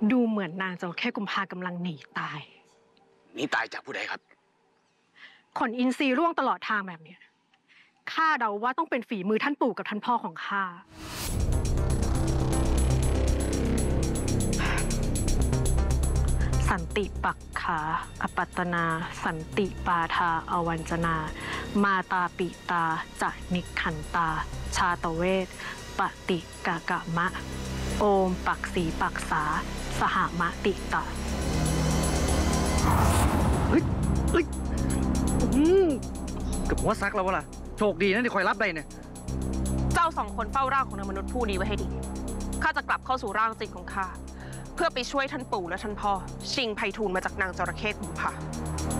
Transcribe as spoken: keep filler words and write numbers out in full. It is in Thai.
ดูเหมือนนางจระเข้กุมภากำลังหนีตายหนีตายจากผู้ใดครับขนอินทรีร่วงตลอดทางแบบเนี้ยข้าเดาว่าต้องเป็นฝีมือท่านปู่กับท่านพ่อของข้าสันติปักขาอปัตตนาสันติปาทาอวัญจนามาตาปิตาจะนิขันตาชาตเวทปฏิกากะมะโอมปักสีปักษาสหมติตาเฮ้ยเฮ้ยกับหัวซักแล้ววะล่ะโชคดีนะที่คอยรับได้เนี่ยเจ้าสองคนเฝ้าร่างของนางมนุษย์ผู้นี้ไว้ให้ดีข้าจะกลับเข้าสู่ร่างจริงของข้าเพื่อไปช่วยท่านปู่และท่านพ่อชิงไพฑูรย์มาจากนางจระเข้กุมภา